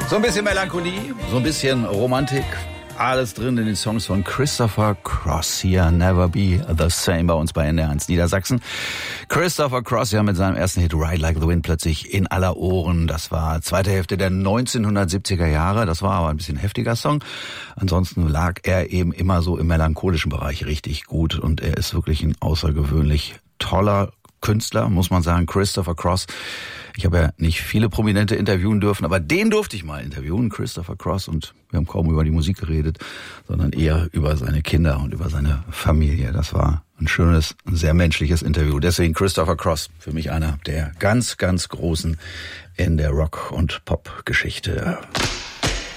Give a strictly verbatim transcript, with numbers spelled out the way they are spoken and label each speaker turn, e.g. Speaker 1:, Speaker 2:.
Speaker 1: So ein bisschen Melancholie, so ein bisschen Romantik. Alles drin in den Songs von Christopher Cross hier. Never Be the Same bei uns bei N D R eins Niedersachsen. Christopher Cross ja mit seinem ersten Hit Ride Like the Wind plötzlich in aller Ohren. Das war zweite Hälfte der neunzehnhundertsiebziger Jahre. Das war aber ein bisschen heftiger Song. Ansonsten lag er eben immer so im melancholischen Bereich richtig gut. Und er ist wirklich ein außergewöhnlich toller Künstler, muss man sagen, Christopher Cross. Ich habe ja nicht viele Prominente interviewen dürfen, aber den durfte ich mal interviewen, Christopher Cross. Und wir haben kaum über die Musik geredet, sondern eher über seine Kinder und über seine Familie. Das war ein schönes, ein sehr menschliches Interview. Deswegen Christopher Cross, für mich einer der ganz, ganz Großen in der Rock- und Pop-Geschichte.